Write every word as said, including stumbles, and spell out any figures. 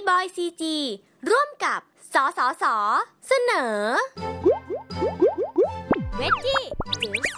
บอยซีจีร่วมกับสสสเสนอเวกกี้จิ๋ว